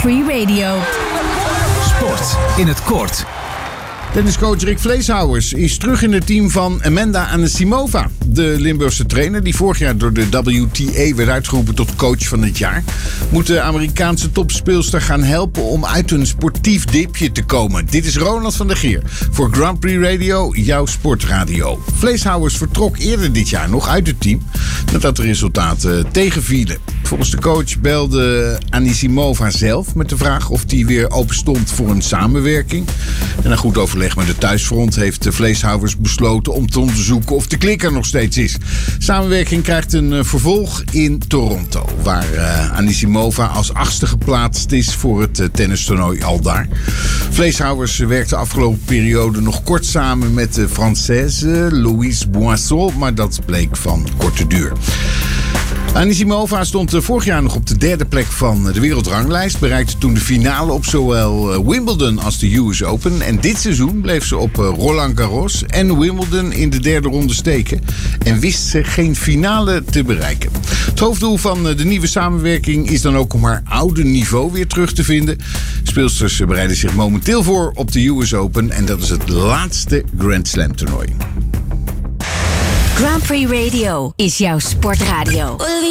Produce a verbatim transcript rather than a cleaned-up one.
Prix Radio. Sport in het kort. Tenniscoach Rick Vleeshouwers is terug in het team van Amanda Anisimova. De Limburgse trainer, die vorig jaar door de W T A werd uitgeroepen tot coach van het jaar, moet de Amerikaanse topspeelster gaan helpen om uit een sportief dipje te komen. Dit is Ronald van der Geer voor Grand Prix Radio, jouw sportradio. Vleeshouwers vertrok eerder dit jaar nog uit het team nadat de resultaten tegenvielen. Volgens de coach belde Anisimova zelf met de vraag of hij weer open stond voor een samenwerking. En na goed overleg met de thuisfront heeft de Vleeshouwers besloten om te onderzoeken of de klik er nog steeds is. Samenwerking krijgt een uh, vervolg in Toronto, waar uh, Anisimova als achtste geplaatst is voor het uh, tennistoernooi al daar. Vleeshouwers werkte de afgelopen periode nog kort samen met de Française Louise Boisson, maar dat bleek van korte duur. Anisimova stond vorig jaar nog op de derde plek van de wereldranglijst. Bereikte toen de finale op zowel Wimbledon als de U S Open. En dit seizoen bleef ze op Roland Garros en Wimbledon in de derde ronde steken. En wist ze geen finale te bereiken. Het hoofddoel van de nieuwe samenwerking is dan ook om haar oude niveau weer terug te vinden. Speelsters bereiden zich momenteel voor op de U S Open. En dat is het laatste Grand Slam toernooi. Grand Prix Radio is jouw sportradio.